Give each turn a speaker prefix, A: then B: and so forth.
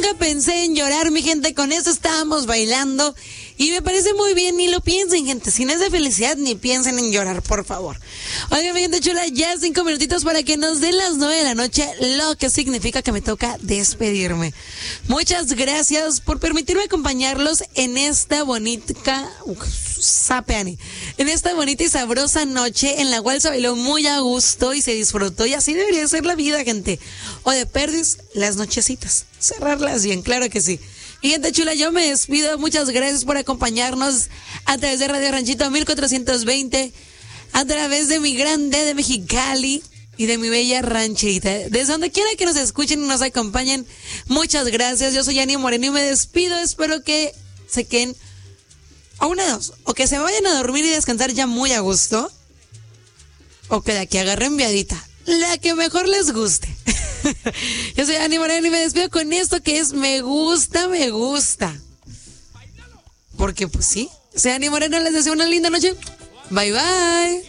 A: Nunca pensé en llorar, mi gente, con eso estábamos bailando y me parece muy bien, ni lo piensen, gente, si no es de felicidad, ni piensen en llorar, por favor. Oigan, mi gente chula, ya 5 minutitos para que nos den las 9 de la noche, lo que significa que me toca despedirme. Muchas gracias por permitirme acompañarlos en esta bonita, en esta bonita y sabrosa noche en la cual se bailó muy a gusto y se disfrutó, y así debería ser la vida, gente. O de perdis, las nochecitas, cerrarlas bien, claro que sí. Y gente chula, yo me despido. Muchas gracias por acompañarnos a través de Radio Ranchito 1420, a través de mi grande de Mexicali y de mi bella rancherita. Desde donde quiera que nos escuchen y nos acompañen, muchas gracias. Yo soy Ani Moreno y me despido. Espero que se queden a una de dos, o que se vayan a dormir y descansar ya muy a gusto, o que de aquí agarren viadita, la que mejor les guste. Yo soy Ani Moreno y me despido con esto que es Me Gusta, Me Gusta. Porque pues sí, soy Ani Moreno, les deseo una linda noche. Bye bye.